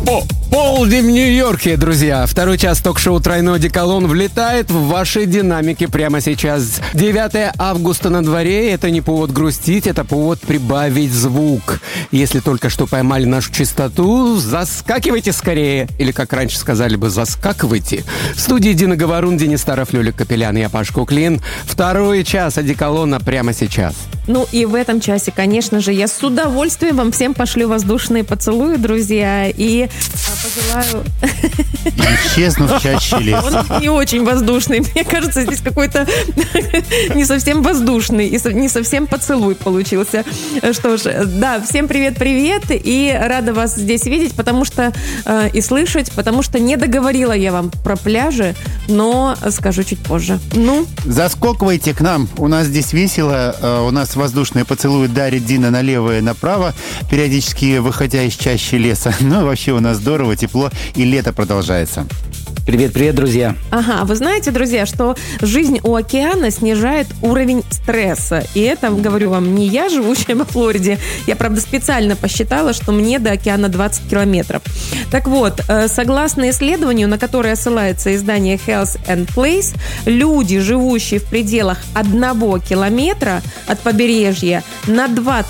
Полдень в Нью-Йорке, друзья. Второй час ток-шоу «Тройной одеколон» влетает в ваши динамики прямо сейчас. 9 августа на дворе. Это не повод грустить, это повод прибавить звук. Если только что поймали нашу частоту, заскакивайте скорее. Или, как раньше сказали бы, заскакивайте. В студии Дина Говорун, Денис Старов, Лёля Капелян, я Паш Куклин. Второй час одеколона прямо сейчас. Ну и в этом часе, конечно же, я с удовольствием вам всем пошлю воздушные поцелуи, друзья, и пожелаю... Исчезнув в чаще леса. Он не очень воздушный. Мне кажется, здесь какой-то не совсем воздушный и не совсем поцелуй получился. Что ж, да, всем привет-привет, и рада вас здесь видеть, потому что и слышать, потому что не договорила я вам про пляжи, но скажу чуть позже. Ну? Заскокивайте к нам, у нас здесь весело, у нас воздушные поцелуи дарит Дина налево и направо, периодически выходя из чащи леса. Ну, вообще у нас здорово, тепло, и лето продолжается. Привет-привет, друзья. Ага, вы знаете, друзья, что жизнь у океана снижает уровень стресса. И это, говорю вам, не я, живущая во Флориде. Я, правда, специально посчитала, что мне до океана 20 километров. Так вот, согласно исследованию, на которое ссылается издание Health and Place, люди, живущие в пределах 1 километра от побережья, на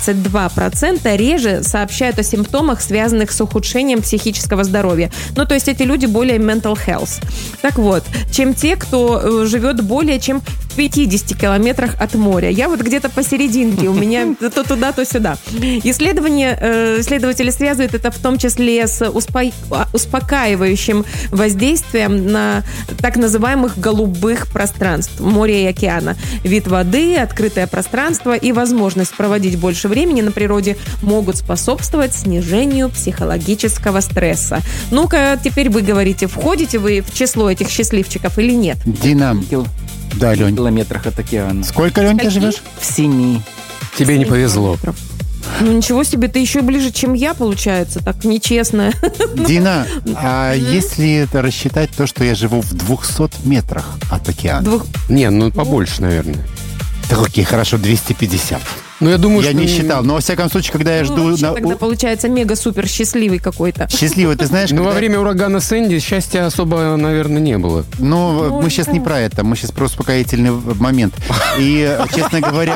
22% реже сообщают о симптомах, связанных с ухудшением психического здоровья. Ну, то есть эти люди более mental health. Так вот, чем те, кто живет более чем в 50 километрах от моря. Я вот где-то посерединке, у меня то туда, то сюда. Исследователи связывают это в том числе с успокаивающим воздействием на так называемых голубых пространств моря и океана. Вид воды, открытое пространство и возможность проводить больше времени на природе могут способствовать снижению психологического стресса. Ну-ка, теперь вы говорите, входите вы в число этих счастливчиков или нет? Дина. Да, Лёнь. В километрах от океана. Сколько, Лёнь, ты живешь? В 7. Тебе не повезло. Ну ничего себе, ты еще ближе, чем я, получается, так нечестно. Дина, а если это рассчитать то, что я живу в 200 метрах от океана? Не, ну побольше, наверное. Так, окей, хорошо, 250. Ну, я думаю, я что... не считал, но во всяком случае, когда я жду... Тогда получается мега-супер счастливый какой-то. Счастливый, ты знаешь... Ну, во время урагана Сэнди счастья особо, наверное, не было. Ну, мы сейчас не про это, мы сейчас про успокоительный момент. И, честно говоря,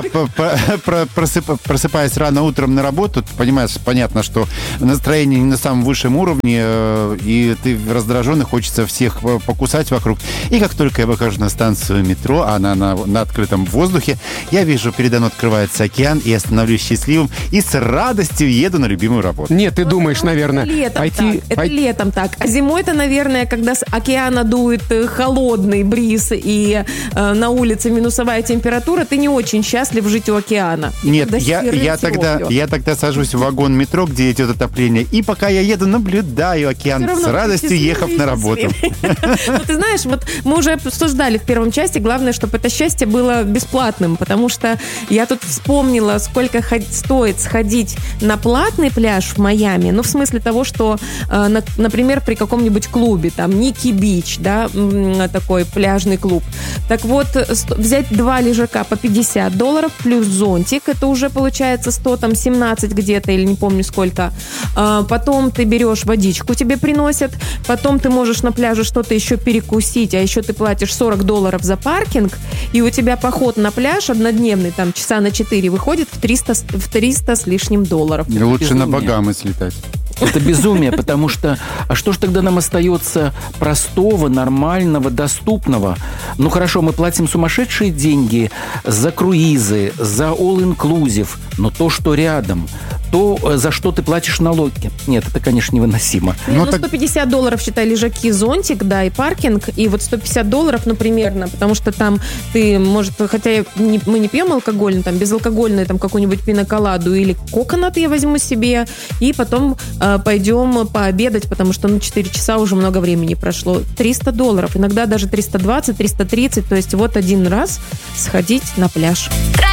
просыпаясь рано утром на работу, понимаешь, понятно, что настроение не на самом высшем уровне, и ты раздражен, и хочется всех покусать вокруг. И как только я выхожу на станцию метро, она на открытом воздухе, я вижу, передо мной открывается океан, и я становлюсь счастливым, и с радостью еду на любимую работу. Нет, ты думаешь, наверное, это летом так. А зимой-то, наверное, когда с океана дует холодный бриз и на улице минусовая температура, ты не очень счастлив жить у океана. Нет, я тогда сажусь в вагон метро, где идет отопление, и пока я еду, наблюдаю океан, с радостью ехав на работу. Ты знаешь, вот мы уже обсуждали в первом части, главное, чтобы это счастье было бесплатным, потому что я тут вспомнила, сколько стоит сходить на платный пляж в Майами, ну, в смысле того, что, например, при каком-нибудь клубе, там, Ники Бич, да, такой пляжный клуб. Так вот, взять 2 лежака по $50 плюс зонтик, это уже получается 117 где-то, или не помню сколько. Потом ты берешь водичку, тебе приносят, потом ты можешь на пляже что-то еще перекусить, а еще ты платишь $40 за паркинг, и у тебя поход на пляж однодневный, там, часа на 4 выходит в 300 с лишним долларов. Лучше на Багамы слетать. Это безумие, потому что... А что же тогда нам остается простого, нормального, доступного? Ну, хорошо, мы платим сумасшедшие деньги за круизы, за all-inclusive, но то, что рядом, то, за что ты платишь налоги. Нет, это, конечно, невыносимо. Ну, $150, считай, лежаки, зонтик, да, и паркинг, и вот $150, ну, примерно, потому что там ты, может, хотя мы не пьем алкогольный, там, безалкогольный, там, какую-нибудь пиноколаду или коконат я возьму себе, и потом пойдем пообедать, потому что, 4 часа уже много времени прошло. $300, иногда даже 320, 330, то есть вот один раз сходить на пляж.